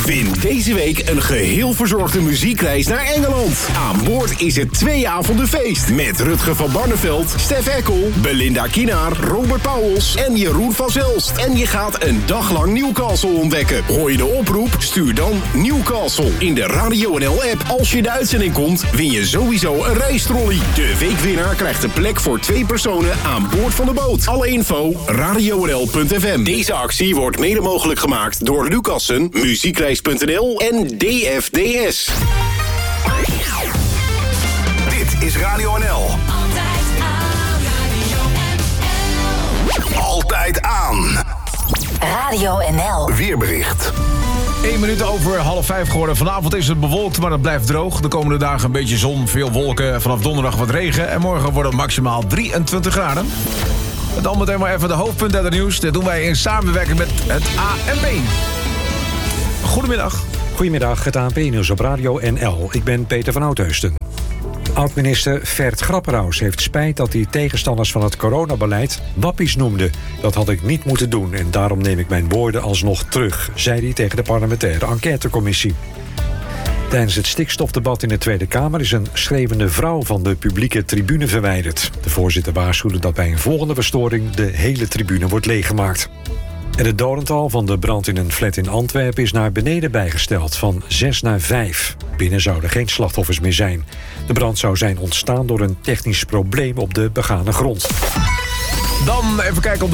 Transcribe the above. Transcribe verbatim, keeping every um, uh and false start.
Win deze week een geheel verzorgde muziekreis naar Engeland. Aan boord is het twee avonden feest. Met Rutger van Barneveld, Stef Eckel, Belinda Kienaar, Robert Pauwels en Jeroen van Zelst. En je gaat een dag lang Newcastle ontdekken. Hoor je de oproep? Stuur dan Newcastle in de Radio N L-app. Als je de uitzending komt, win je sowieso een reistrolley. De weekwinnaar krijgt een plek voor twee personen aan boord van de boot. Alle info, radio n l punt f m. Deze actie wordt mede mogelijk gemaakt door Lucassen, muziekreis punt n l en D F D S. Dit is Radio N L. Altijd aan, Radio N L. Altijd aan. Radio N L. Weerbericht. Eén minuut over half vijf geworden. Vanavond is het bewolkt, maar het blijft droog. De komende dagen een beetje zon, veel wolken. Vanaf donderdag wat regen. En morgen wordt het maximaal drieëntwintig graden. En dan meteen maar even de hoofdpunten uit het nieuws. Dat doen wij in samenwerking met het A N P. Goedemiddag. Goedemiddag, het A N P-nieuws op Radio N L. Ik ben Peter van Oudheusden. Oud-minister Vert Grapperhaus heeft spijt dat hij tegenstanders van het coronabeleid wappies noemde. Dat had ik niet moeten doen en daarom neem ik mijn woorden alsnog terug, zei hij tegen de parlementaire enquêtecommissie. Tijdens het stikstofdebat in de Tweede Kamer is een schreeuwende vrouw van de publieke tribune verwijderd. De voorzitter waarschuwde dat bij een volgende verstoring de hele tribune wordt leeggemaakt. En het dodental van de brand in een flat in Antwerpen is naar beneden bijgesteld, van zes naar vijf. Binnen zouden geen slachtoffers meer zijn. De brand zou zijn ontstaan door een technisch probleem op de begane grond. Dan even kijken op de